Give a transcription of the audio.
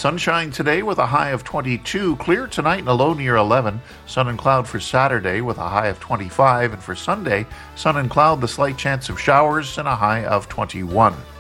Sunshine today with a high of 22. Clear tonight and a low near 11. Sun and cloud for Saturday with a high of 25. And for Sunday, sun and cloud, the slight chance of showers and a high of 21.